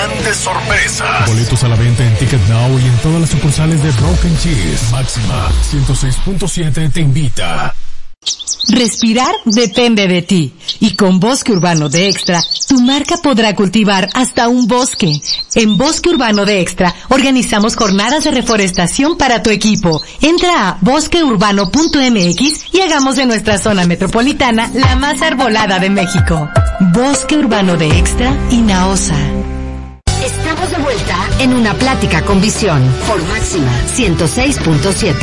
grandes sorpresas. Boletos a la venta en Ticket Now y en todas las sucursales de Broken Cheese. Máxima 106.7 te invita. Respirar depende de ti. Y con Bosque Urbano de Extra, tu marca podrá cultivar hasta un bosque. En Bosque Urbano de Extra, organizamos jornadas de reforestación para tu equipo. Entra a bosqueurbano.mx y hagamos de nuestra zona metropolitana la más arbolada de México. Bosque Urbano de Extra y Naosa. Estamos de vuelta en Una Plática con Visión por Máxima 106.7.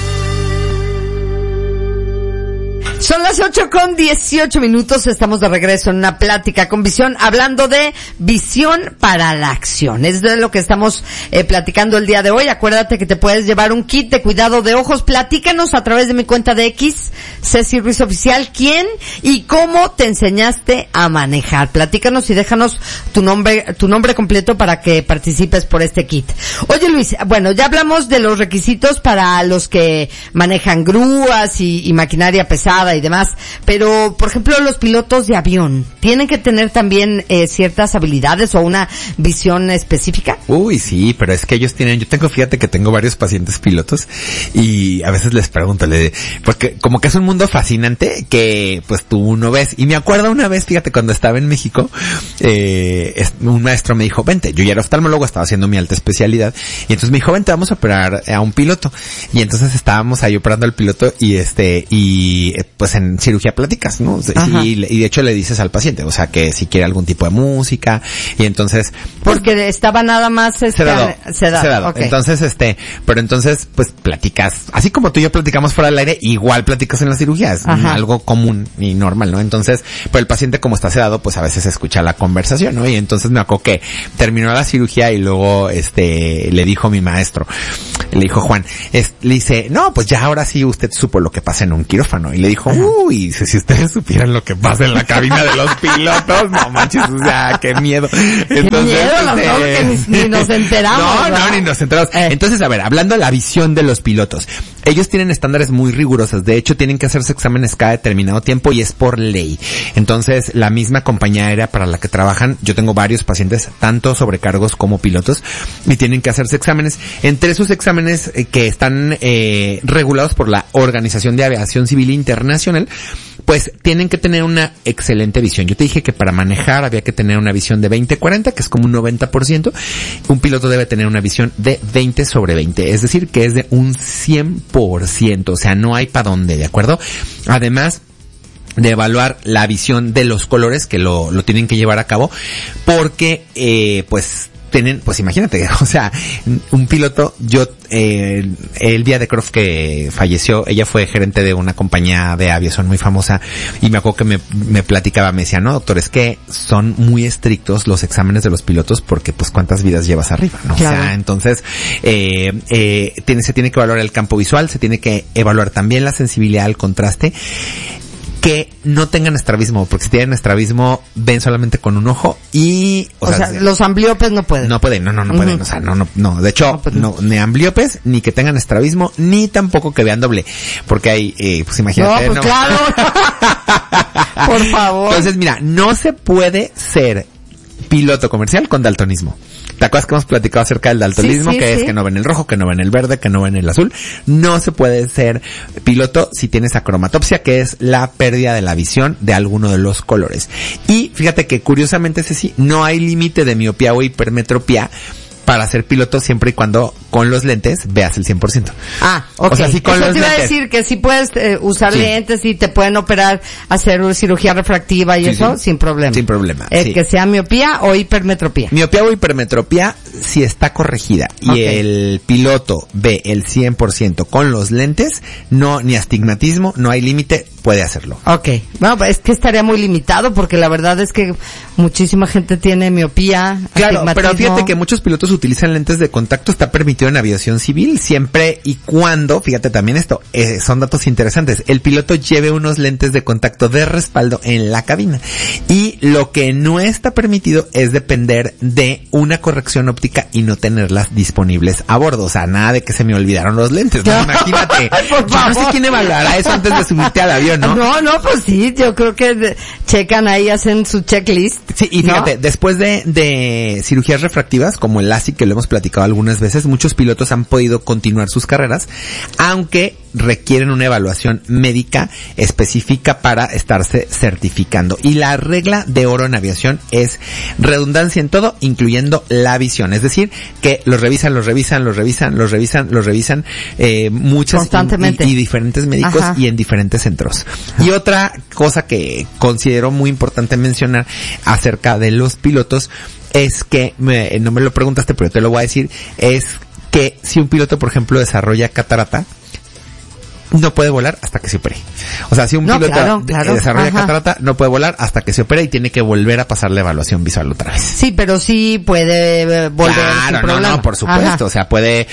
Son las 8:18, estamos de regreso en Una Plática con Visión, hablando de visión para la acción. Es de lo que estamos platicando el día de hoy. Acuérdate que te puedes llevar un kit de cuidado de ojos. Platícanos a través de mi cuenta de X, Ceci Ruiz Oficial, quién y cómo te enseñaste a manejar. Platícanos y déjanos tu nombre completo para que participes por este kit. Oye Luis, bueno, ya hablamos de los requisitos para los que manejan grúas y maquinaria pesada y demás, pero por ejemplo los pilotos de avión tienen que tener también ciertas habilidades o una visión específica. Uy, sí, pero es que ellos tienen, fíjate que tengo varios pacientes pilotos y a veces les pregunto, porque como que es un mundo fascinante que pues tú no ves. Y me acuerdo una vez, fíjate, cuando estaba en México, un maestro me dijo, vente, yo ya era oftalmólogo, estaba haciendo mi alta especialidad, y entonces me dijo, vente, vamos a operar a un piloto. Y entonces estábamos ahí operando al piloto y pues en cirugía platicas, ¿no? Y de hecho le dices al paciente, o sea, que si quiere algún tipo de música, y entonces... Porque estaba nada más sedado. Okay. Entonces, pero entonces, pues platicas, así como tú y yo platicamos fuera del aire, igual platicas en la cirugía, es algo común y normal, ¿no? Entonces, pero el paciente como está sedado, pues a veces escucha la conversación, ¿no? Y entonces me acuerdo que terminó la cirugía y luego, le dijo mi maestro, le dijo Juan, le dice, no, pues ya ahora sí usted supo lo que pasa en un quirófano. Y le dijo, uy, si ustedes supieran lo que pasa en la cabina de los pilotos, no manches, o sea, qué miedo. Entonces, que ni nos enteramos. No, ni nos enteramos. Entonces, a ver, hablando de la visión de los pilotos, ellos tienen estándares muy rigurosos. De hecho, tienen que hacerse exámenes cada determinado tiempo y es por ley. Entonces, la misma compañía aérea para la que trabajan, yo tengo varios pacientes, tanto sobrecargos como pilotos, y tienen que hacerse exámenes. Entre esos exámenes que están regulados por la Organización de Aviación Civil Internacional, pues tienen que tener una excelente visión. Yo te dije que para manejar había que tener una visión de 20-40, que es como un 90%. Un piloto debe tener una visión de 20/20, es decir, que es de un 100%, o sea, no hay para dónde, ¿de acuerdo? Además de evaluar la visión de los colores, que lo tienen que llevar a cabo, porque, pues imagínate, o sea, un piloto, Elvia de Croft, que falleció, ella fue gerente de una compañía de aviación muy famosa, y me acuerdo que me platicaba, me decía, no doctor, es que son muy estrictos los exámenes de los pilotos porque pues cuántas vidas llevas arriba, ¿no? Claro. O sea, entonces, se tiene que evaluar el campo visual, se tiene que evaluar también la sensibilidad al contraste, que no tengan estrabismo, porque si tienen estrabismo ven solamente con un ojo y... O sea, los ambliopes no pueden. No pueden, no pueden, o sea, no. De hecho, ni ambliopes, ni que tengan estrabismo, ni tampoco que vean doble, porque hay, pues imagínate. No, pues claro. Por favor. Entonces, mira, no se puede ser piloto comercial con daltonismo. ¿Te acuerdas que hemos platicado acerca del daltonismo? Sí, es que no ven el rojo, que no ven el verde, que no ven el azul. No se puede ser piloto si tienes acromatopsia, que es la pérdida de la visión de alguno de los colores. Y fíjate que curiosamente, Ceci, no hay límite de miopía o hipermetropía para ser piloto siempre y cuando con los lentes veas el 100%. Ok. O sea, sí, con eso los te iba lentes. A decir que sí puedes usar lentes y te pueden operar, hacer cirugía refractiva y eso sin problema. Sin problema. Que sea miopía o hipermetropía. Miopía o hipermetropía si está corregida y el piloto ve el 100% con los lentes, no, ni astigmatismo, no hay límite, puede hacerlo. Ok. Bueno, es que estaría muy limitado porque la verdad es que muchísima gente tiene miopía, claro, pero fíjate que muchos pilotos utilizan lentes de contacto, está permitido en aviación civil, siempre y cuando, fíjate también esto, son datos interesantes, el piloto lleve unos lentes de contacto de respaldo en la cabina. Y lo que no está permitido es depender de una corrección óptica y no tenerlas disponibles a bordo. O sea, nada de que se me olvidaron los lentes, ¿no? Imagínate. Yo no sé quién evaluará eso antes de subirte al avión. avión, ¿no? No, pues sí, yo creo que checan ahí, hacen su checklist. Sí, y fíjate, después de cirugías refractivas, como el LASIK, que lo hemos platicado algunas veces, muchos pilotos han podido continuar sus carreras, aunque requieren una evaluación médica específica para estarse certificando. Y la regla de oro en aviación es redundancia en todo, incluyendo la visión. Es decir, que los revisan muchas constantemente y diferentes médicos. Ajá. Y en diferentes centros. Y otra cosa que considero muy importante mencionar acerca de los pilotos es que, no me lo preguntaste, pero te lo voy a decir, es que si un piloto, por ejemplo, desarrolla catarata, no puede volar hasta que se opere. O sea, si un piloto desarrolla catarata, no puede volar hasta que se opere y tiene que volver a pasar la evaluación visual otra vez. Sí, pero sí puede volver sin problema. No, por supuesto. O sea, puede,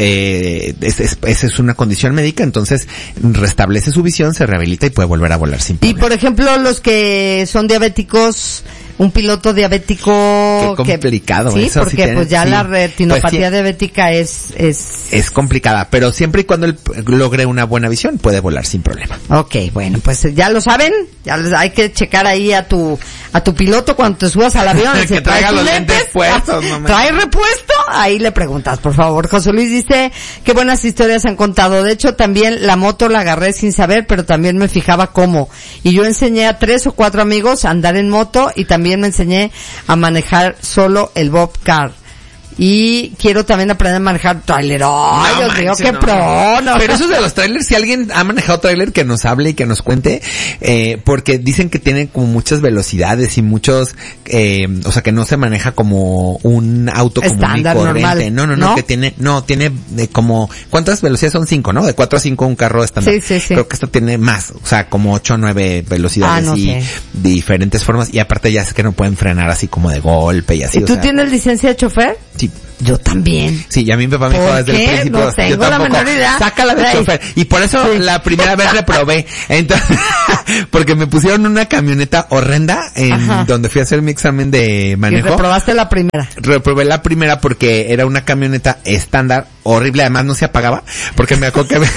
esa es una condición médica, entonces restablece su visión, se rehabilita y puede volver a volar sin problema. Y por ejemplo, los que son diabéticos, un piloto diabético... Qué complicado sí, eso. Porque pues ya la retinopatía diabética es complicada, pero siempre y cuando él logre una buena visión, puede volar sin problema. Ok, bueno, pues ya lo saben, hay que checar ahí a tu piloto cuando te subas al avión. Que traiga los lentes puestos, mamá. ¿Trae repuesto? Ahí le preguntas, por favor. José Luis dice, qué buenas historias han contado. De hecho, también la moto la agarré sin saber, pero también me fijaba cómo. Y yo enseñé a 3 o 4 amigos a andar en moto y también me enseñé a manejar solo el Bobcat. Y quiero también aprender a manejar trailer. ¡Ay, Dios mío, qué pro! No. Pero eso de los trailers, si alguien ha manejado trailer, que nos hable y que nos cuente, porque dicen que tienen como muchas velocidades y muchos, o sea, que no se maneja como un auto común y corriente. No, que tiene como, ¿cuántas velocidades son? 5, ¿no? De 4 a 5 un carro estándar. Sí. Creo que esto tiene más, o sea, como 8 o 9 velocidades de diferentes formas, y aparte ya es que no pueden frenar así como de golpe y así. ¿Y tú tienes licencia de chofer? Sí. Yo también. Sí, y a mí mi papá me dijo desde el principio. No tengo la menor idea. Sácala de chofer. Y por eso la primera vez reprobé. Entonces, porque me pusieron una camioneta horrenda en donde fui a hacer mi examen de manejo. ¿Y reprobaste la primera? Reprobé la primera porque era una camioneta estándar, horrible, además no se apagaba, porque me acuerdo que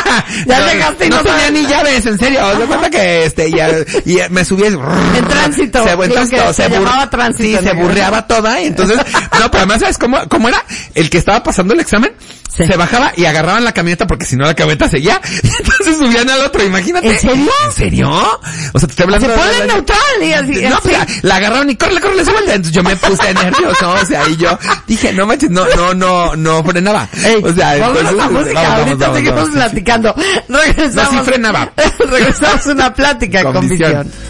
no tenía ni llaves, en serio. Me cuenta que y me subí en tránsito. Se llamaba tránsito. Sí, se burreaba toda, y entonces, no, pero además, ¿sabes cómo era? El que estaba pasando el examen, se bajaba y agarraban la camioneta porque si no la camioneta seguía, y entonces subían al otro, imagínate. ¿En serio? ¿En serio? O sea, te estoy hablando se pone neutral y así. No, pues la agarraron y córrele, súbete. Entonces yo me puse nervioso, o sea, y yo dije, no manches, no frenaba. Ey, o sea, vamos a la música, ahorita seguimos platicando. Regresamos. No, sí frenaba. Regresamos a una plática con visión.